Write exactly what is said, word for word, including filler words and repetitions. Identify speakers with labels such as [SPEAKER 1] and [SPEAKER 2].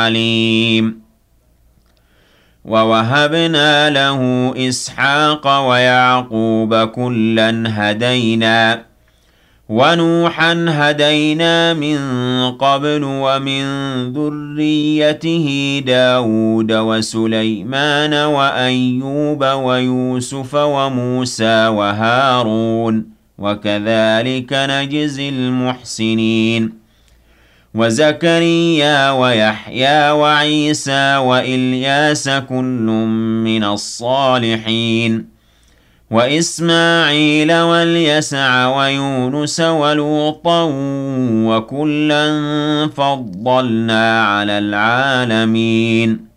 [SPEAKER 1] عليم. ووهبنا له إسحاق ويعقوب كلا هدينا ونوحا هدينا من قبل ومن ذريته داود وسليمان وأيوب ويوسف وموسى وهارون وكذلك نجزي المحسنين. وزكريا ويحيى وعيسى وإلياس كل من الصالحين وإسماعيل واليسع ويونس ولوطا وكلا فضلنا على العالمين.